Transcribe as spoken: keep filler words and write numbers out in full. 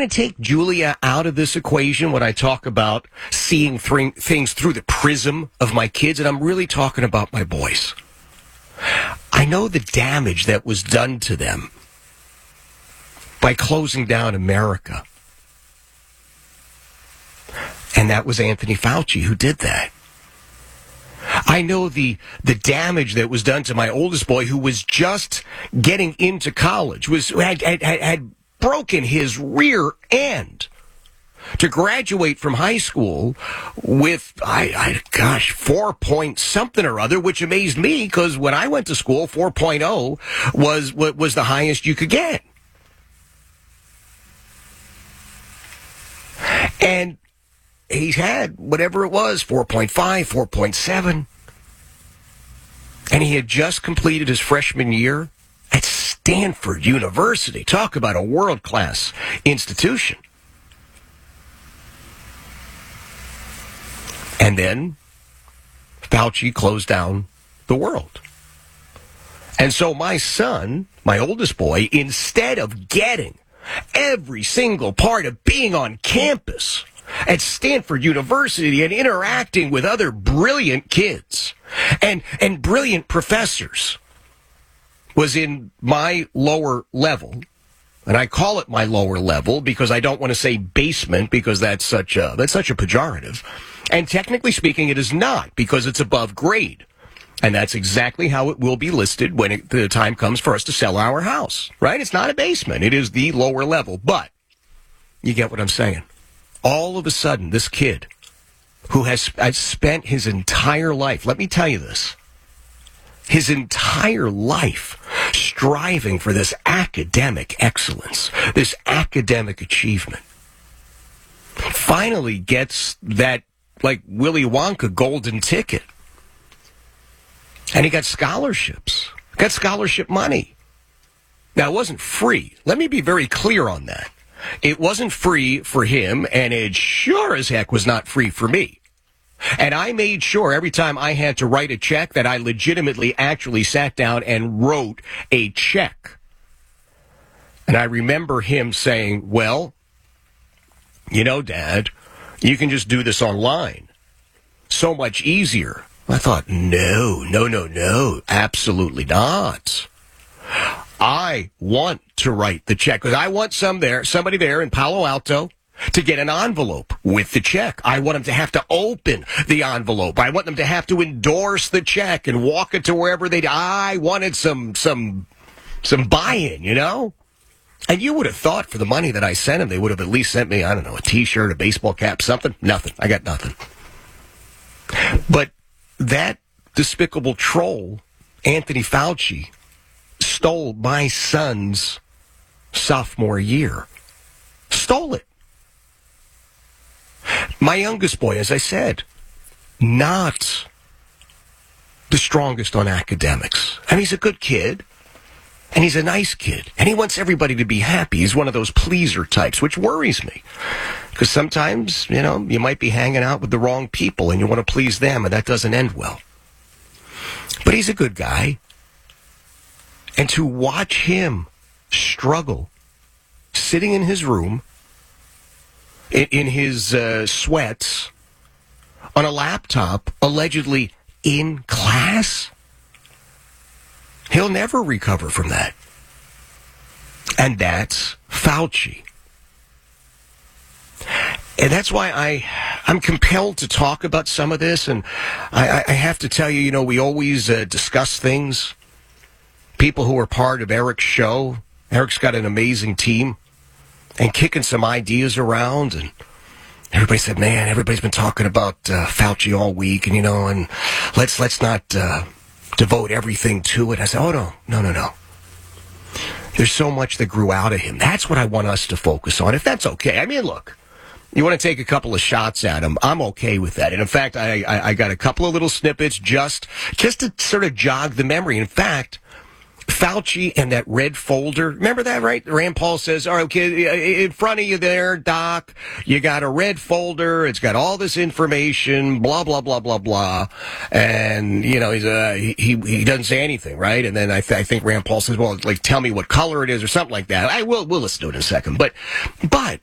kind of take Julia out of this equation when I talk about seeing th- things through the prism of my kids, and I'm really talking about my boys. I know the damage that was done to them by closing down America. And that was Anthony Fauci who did that. I know the the damage that was done to my oldest boy, who was just getting into college, was had had, had broken his rear end to graduate from high school with, I, I gosh, four point something or other, which amazed me because when I went to school, four point oh was was the highest you could get. And he's had whatever it was, four point five, four point seven. And he had just completed his freshman year at Stanford University. Talk about a world-class institution. And then Fauci closed down the world. And so my son, my oldest boy, instead of getting every single part of being on campus at Stanford University and interacting with other brilliant kids and, and brilliant professors, was in my lower level. And I call it my lower level because I don't want to say basement because that's such a, that's such a pejorative. And technically speaking, it is not because it's above grade. And that's exactly how it will be listed when it, the time comes for us to sell our house, right? It's not a basement. It is the lower level. But you get what I'm saying. All of a sudden, this kid who has, has spent his entire life, let me tell you this, his entire life striving for this academic excellence, this academic achievement, finally gets that, like, Willy Wonka golden ticket. And he got scholarships, got scholarship money. Now, it wasn't free. Let me be very clear on that. It wasn't free for him, and it sure as heck was not free for me. And I made sure every time I had to write a check that I legitimately actually sat down and wrote a check. And I remember him saying, well, you know, Dad, you can just do this online. So much easier. I thought, no, no, no, no, absolutely not. I want to write the check because I want some there, somebody there in Palo Alto to get an envelope with the check. I want them to have to open the envelope. I want them to have to endorse the check and walk it to wherever they. I wanted some some some buy-in, you know. And you would have thought for the money that I sent them, they would have at least sent me, I don't know, a T-shirt, a baseball cap, something. Nothing. I got nothing. But that despicable troll, Anthony Fauci, stole my son's sophomore year. Stole it. My youngest boy, as I said, not the strongest on academics. And he's a good kid. And he's a nice kid. And he wants everybody to be happy. He's one of those pleaser types, which worries me. Because sometimes, you know, you might be hanging out with the wrong people and you want to please them, and that doesn't end well. But he's a good guy. And to watch him struggle, sitting in his room, in, in his uh, sweats, on a laptop, allegedly in class, he'll never recover from that. And that's Fauci. And that's why I, I'm compelled to talk about some of this. And I, I have to tell you, you know, we always uh, discuss things. People who are part of Eric's show. Eric's got an amazing team and kicking some ideas around. And everybody said, man, everybody's been talking about uh, Fauci all week. And, you know, and let's, let's not uh, devote everything to it. I said, oh, no, no, no, no. There's so much that grew out of him. That's what I want us to focus on, if that's okay. I mean, look. You want to take a couple of shots at him, I'm okay with that. And in fact, I, I, I got a couple of little snippets just, just to sort of jog the memory. In fact, Fauci and that red folder, remember that, right? Rand Paul says, all right, okay, in front of you there, Doc, you got a red folder. It's got all this information, blah, blah, blah, blah, blah. And, you know, he's, uh, he, he doesn't say anything, right? And then I, th- I think Rand Paul says, well, like, tell me what color it is or something like that. I will, we'll listen to it in a second. But, but